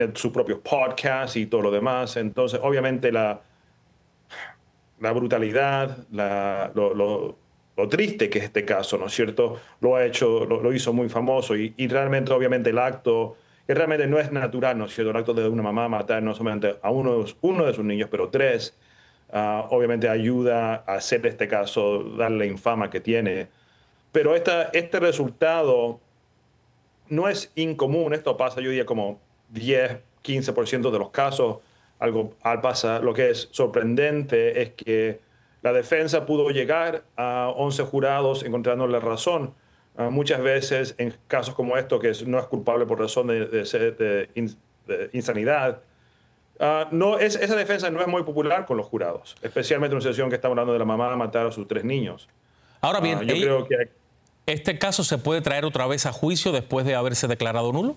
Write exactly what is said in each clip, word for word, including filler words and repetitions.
su propio podcast y todo lo demás. Entonces, obviamente, la, la brutalidad, la, lo, lo, lo triste que es este caso, ¿no es cierto? Lo ha hecho, lo, lo hizo muy famoso y, y realmente, obviamente, el acto, que realmente no es natural, ¿no es cierto? El acto de una mamá matar no solamente a uno, uno de sus niños, pero tres, uh, obviamente ayuda a hacer este caso, darle la infama que tiene. Pero esta, este resultado no es incomún, esto pasa, yo diría, como diez, quince por ciento de los casos. Algo al pasa. Lo que es sorprendente es que la defensa pudo llegar a once jurados encontrando la razón. Uh, muchas veces en casos como esto, que es, no es culpable por razón de, de, de, de, de insanidad, uh, no, es, esa defensa no es muy popular con los jurados, especialmente en una situación que estamos hablando de la mamá matar a sus tres niños. Ahora Uh, bien, yo creo que ¿este caso se puede traer otra vez a juicio después de haberse declarado nulo?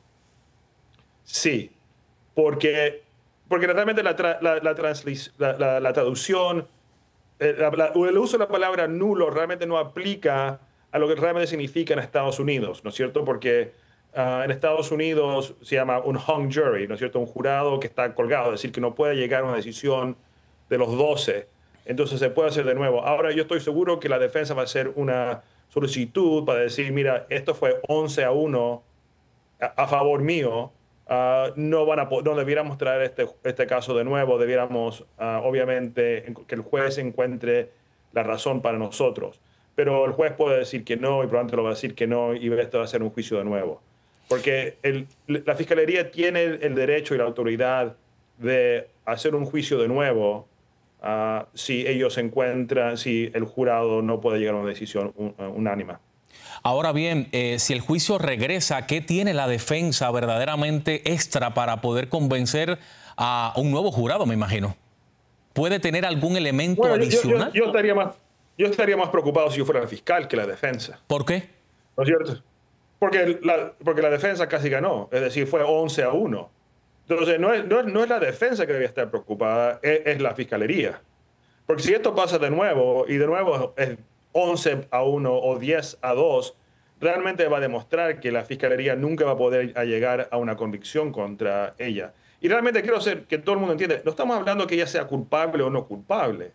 sí, porque, porque realmente la, tra, la, la, la, la, la traducción, eh, la, el uso de la palabra nulo realmente no aplica a lo que realmente significa en Estados Unidos, ¿no es cierto? Porque uh, en Estados Unidos se llama un hung jury, ¿no es cierto? Un jurado que está colgado, es decir, que no puede llegar a una decisión de los doce. Entonces se puede hacer de nuevo. Ahora yo estoy seguro que la defensa va a hacer una solicitud para decir, mira, esto fue once a uno a, a favor mío. Uh, no, van a, no debiéramos traer este, este caso de nuevo, debiéramos, uh, obviamente, que el juez encuentre la razón para nosotros. Pero el juez puede decir que no y probablemente lo va a decir que no y esto va a ser un juicio de nuevo. Porque el, la Fiscalía tiene el, el derecho y la autoridad de hacer un juicio de nuevo uh, si ellos encuentran, si el jurado no puede llegar a una decisión un, uh, unánime. Ahora bien, eh, si el juicio regresa, ¿qué tiene la defensa verdaderamente extra para poder convencer a un nuevo jurado, me imagino? ¿Puede tener algún elemento bueno, adicional? Yo, yo, yo, estaría más, yo estaría más preocupado si yo fuera el fiscal que la defensa. ¿Por qué? ¿No es cierto? Porque la, porque la defensa casi ganó, es decir, fue once a uno. Entonces, no es, no es, no es la defensa que debía estar preocupada, es, es la fiscalería. Porque si esto pasa de nuevo, y de nuevo es once a uno o diez a dos, realmente va a demostrar que la Fiscalía nunca va a poder llegar a una convicción contra ella. Y realmente quiero hacer que todo el mundo entienda, no estamos hablando que ella sea culpable o no culpable.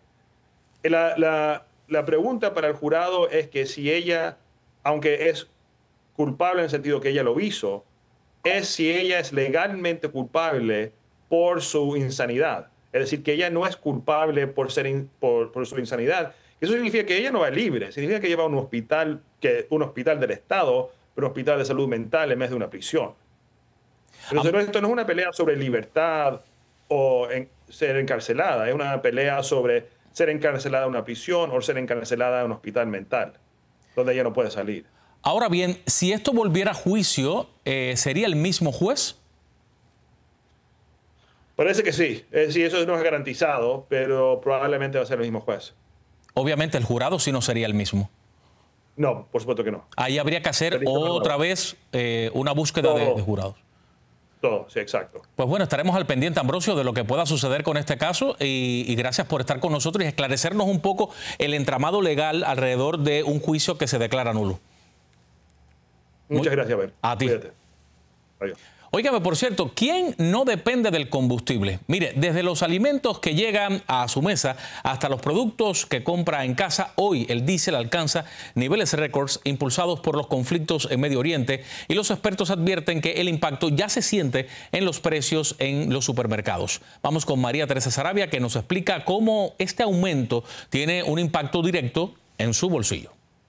La, la, la pregunta para el jurado es que si ella, aunque es culpable en el sentido que ella lo hizo, es si ella es legalmente culpable por su insanidad. Es decir, que ella no es culpable por, ser in, por, por su insanidad. Eso significa que ella no va libre, significa que lleva a un hospital, que, un hospital del Estado, pero un hospital de salud mental en vez de una prisión. Entonces, esto no es una pelea sobre libertad o en, ser encarcelada, es una pelea sobre ser encarcelada en una prisión o ser encarcelada en un hospital mental, donde ella no puede salir. Ahora bien, si esto volviera a juicio, eh, ¿sería el mismo juez? Parece que sí. Es decir, eso no es garantizado, pero probablemente va a ser el mismo juez. Obviamente el jurado sí no sería el mismo. No, por supuesto que no. Ahí habría que hacer otra vez eh, una búsqueda de, de jurados. Todo, sí, exacto. Pues bueno, estaremos al pendiente, Ambrosio, de lo que pueda suceder con este caso y, y gracias por estar con nosotros y esclarecernos un poco el entramado legal alrededor de un juicio que se declara nulo. Muchas Muy, gracias, Ben. A ti. Cuídate. Adiós. Óigame, por cierto, ¿quién no depende del combustible? Mire, desde los alimentos que llegan a su mesa hasta los productos que compra en casa, hoy el diésel alcanza niveles récords impulsados por los conflictos en Medio Oriente y los expertos advierten que el impacto ya se siente en los precios en los supermercados. Vamos con María Teresa Sarabia, que nos explica cómo este aumento tiene un impacto directo en su bolsillo.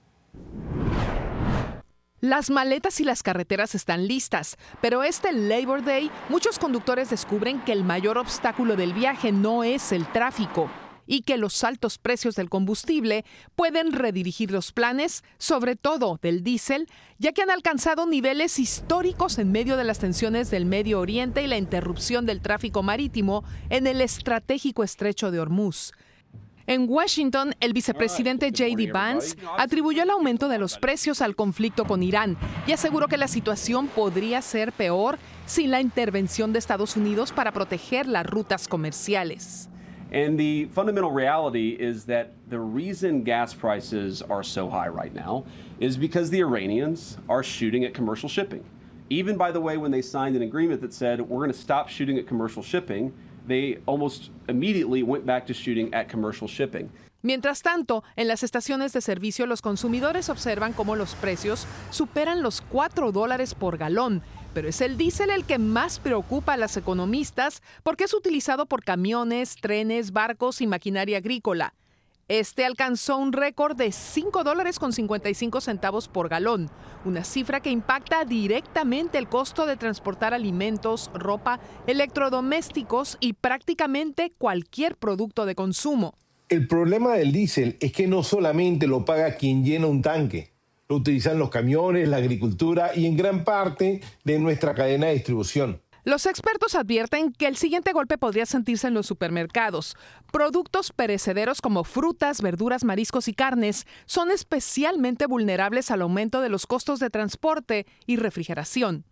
Las maletas y las carreteras están listas, pero este Labor Day, muchos conductores descubren que el mayor obstáculo del viaje no es el tráfico y que los altos precios del combustible pueden redirigir los planes, sobre todo del diésel, ya que han alcanzado niveles históricos en medio de las tensiones del Medio Oriente y la interrupción del tráfico marítimo en el estratégico estrecho de Hormuz. En Washington, el vicepresidente J D Vance atribuyó el aumento de los precios al conflicto con Irán y aseguró que la situación podría ser peor sin la intervención de Estados Unidos para proteger las rutas comerciales. And the fundamental reality is that the reason gas prices are so high right now is because the Iranians are shooting at commercial shipping. Even, by the way, when they signed an agreement that said we're going to stop shooting at commercial shipping, they almost immediately went back to shooting at commercial shipping. Mientras tanto, en las estaciones de servicio los consumidores observan cómo los precios superan los cuatro dólares por galón, pero es el diésel el que más preocupa a las economistas porque es utilizado por camiones, trenes, barcos y maquinaria agrícola. Este alcanzó un récord de cinco dólares con cincuenta y cinco centavos por galón, una cifra que impacta directamente el costo de transportar alimentos, ropa, electrodomésticos y prácticamente cualquier producto de consumo. El problema del diésel es que no solamente lo paga quien llena un tanque, lo utilizan los camiones, la agricultura y en gran parte de nuestra cadena de distribución. Los expertos advierten que el siguiente golpe podría sentirse en los supermercados. Productos perecederos como frutas, verduras, mariscos y carnes son especialmente vulnerables al aumento de los costos de transporte y refrigeración.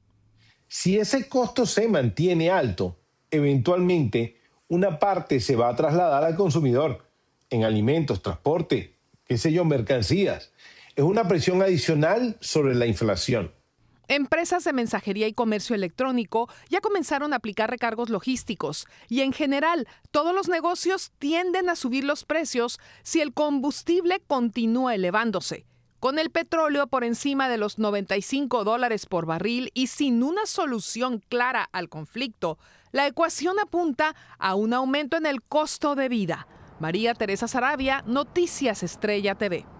Si ese costo se mantiene alto, eventualmente una parte se va a trasladar al consumidor en alimentos, transporte, qué sé yo, mercancías. Es una presión adicional sobre la inflación. Empresas de mensajería y comercio electrónico ya comenzaron a aplicar recargos logísticos y en general todos los negocios tienden a subir los precios si el combustible continúa elevándose. Con el petróleo por encima de los noventa y cinco dólares por barril y sin una solución clara al conflicto, la ecuación apunta a un aumento en el costo de vida. María Teresa Saravia, Noticias Estrella T V.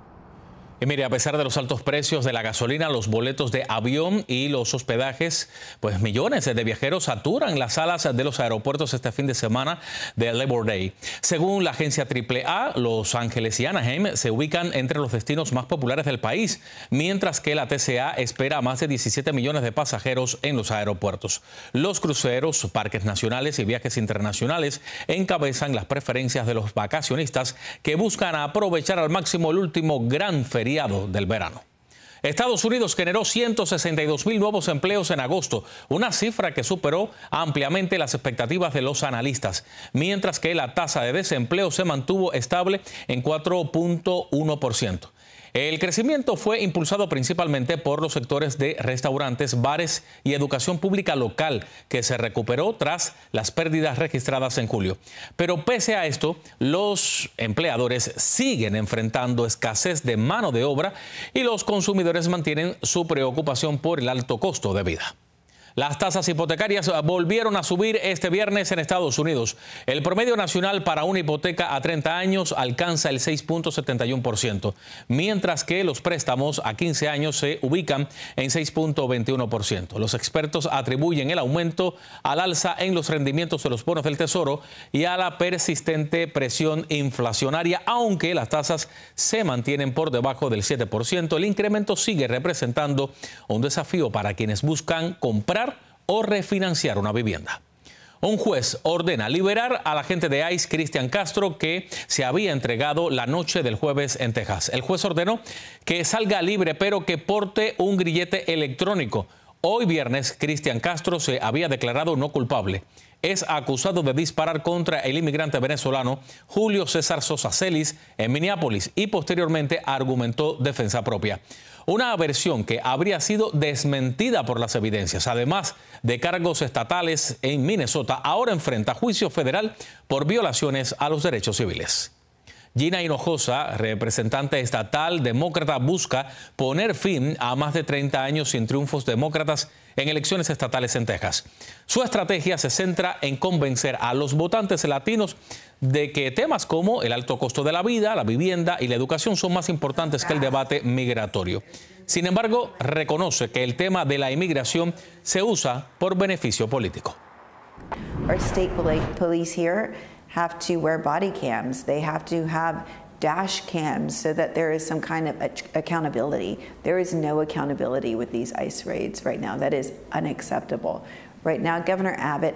Y mire, a pesar de los altos precios de la gasolina, los boletos de avión y los hospedajes, pues millones de viajeros saturan las salas de los aeropuertos este fin de semana de Labor Day. Según la agencia triple A, Los Ángeles y Anaheim se ubican entre los destinos más populares del país, mientras que la T C A espera a más de diecisiete millones de pasajeros en los aeropuertos. Los cruceros, parques nacionales y viajes internacionales encabezan las preferencias de los vacacionistas que buscan aprovechar al máximo el último gran feriado del verano. Estados Unidos generó ciento sesenta y dos mil nuevos empleos en agosto, una cifra que superó ampliamente las expectativas de los analistas, mientras que la tasa de desempleo se mantuvo estable en cuatro punto uno por ciento. El crecimiento fue impulsado principalmente por los sectores de restaurantes, bares y educación pública local, que se recuperó tras las pérdidas registradas en julio. Pero pese a esto, los empleadores siguen enfrentando escasez de mano de obra y los consumidores mantienen su preocupación por el alto costo de vida. Las tasas hipotecarias volvieron a subir este viernes en Estados Unidos. El promedio nacional para una hipoteca a treinta años alcanza el seis punto setenta y uno por ciento, mientras que los préstamos a quince años se ubican en seis punto veintiuno por ciento. Los expertos atribuyen el aumento al alza en los rendimientos de los bonos del Tesoro y a la persistente presión inflacionaria. Aunque las tasas se mantienen por debajo del siete por ciento, el incremento sigue representando un desafío para quienes buscan comprar o refinanciar una vivienda. Un juez ordena liberar al agente de ICE, Cristian Castro, que se había entregado la noche del jueves en Texas. El juez ordenó que salga libre, pero que porte un grillete electrónico. Hoy viernes, Cristian Castro se había declarado no culpable. Es acusado de disparar contra el inmigrante venezolano Julio César Sosa Celis en Minneapolis y posteriormente argumentó defensa propia. Una versión que habría sido desmentida por las evidencias. Además de cargos estatales en Minnesota, ahora enfrenta juicio federal por violaciones a los derechos civiles. Gina Hinojosa, representante estatal demócrata, busca poner fin a más de treinta años sin triunfos demócratas en elecciones estatales en Texas. Su estrategia se centra en convencer a los votantes latinos de que temas como el alto costo de la vida, la vivienda y la educación son más importantes que el debate migratorio. Sin embargo, reconoce que el tema de la inmigración se usa por beneficio político. Our state police here have to wear body cams. They have to have dash cams so that there is some kind of accountability. There is no accountability with these ICE raids right now. That is unacceptable. Right now, Governor Abbott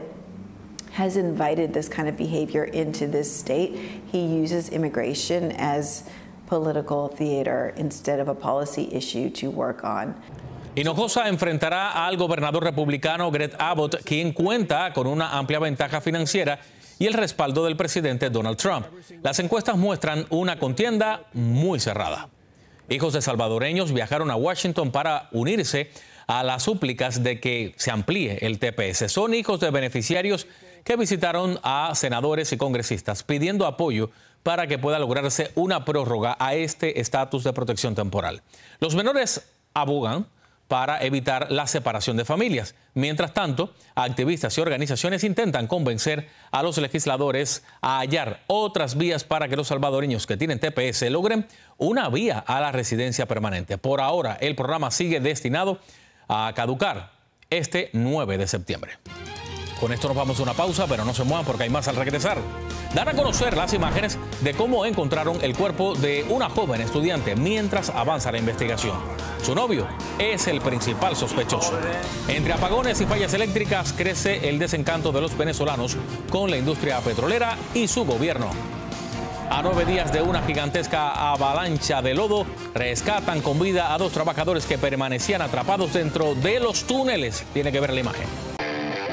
has invited this kind of behavior into this state. He uses immigration as political theater instead of a policy issue to work on. Hinojosa enfrentará al gobernador republicano Greg Abbott, quien cuenta con una amplia ventaja financiera y el respaldo del presidente Donald Trump. Las encuestas muestran una contienda muy cerrada. Hijos de salvadoreños viajaron a Washington para unirse a las súplicas de que se amplíe el T P S. Son hijos de beneficiarios que visitaron a senadores y congresistas pidiendo apoyo para que pueda lograrse una prórroga a este estatus de protección temporal. Los menores abogan para evitar la separación de familias. Mientras tanto, activistas y organizaciones intentan convencer a los legisladores a hallar otras vías para que los salvadoreños que tienen T P S logren una vía a la residencia permanente. Por ahora, el programa sigue destinado a caducar este nueve de septiembre. Con esto nos vamos a una pausa, pero no se muevan porque hay más al regresar. Dan a conocer las imágenes de cómo encontraron el cuerpo de una joven estudiante mientras avanza la investigación. Su novio es el principal sospechoso. Entre apagones y fallas eléctricas crece el desencanto de los venezolanos con la industria petrolera y su gobierno. A nueve días de una gigantesca avalancha de lodo, rescatan con vida a dos trabajadores que permanecían atrapados dentro de los túneles. Tiene que ver la imagen.